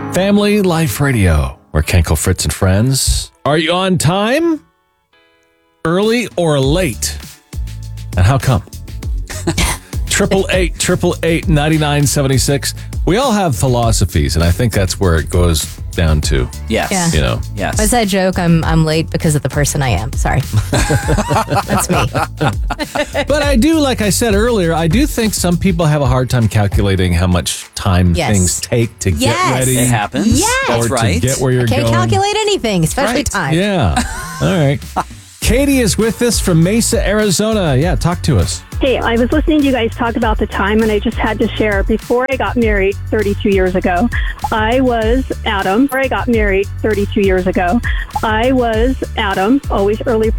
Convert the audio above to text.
Family Life Radio. We're Kenkel, Fritz, and friends. Are you on time? Early or late? And how come? 888-888-9976. We all have philosophies, and I think that's where it goes down to. Yes. Yeah. You know. Yes. What's that joke? I'm late because of the person I am. Sorry. That's me. But I do, like I said earlier, I do think some people have a hard time calculating how much time Yes. things take to get Yes. ready. It happens. Yes. Or That's right. to get where you're Can't going. calculate anything, especially Right. time. Yeah. All right. Katie is with us from Mesa, Arizona. Yeah, talk to us. Hey, I was listening to you guys talk about the time, and I just had to share. Before I got married 32 years ago, I was Adam. Before I got married 32 years ago, I was Adam, always early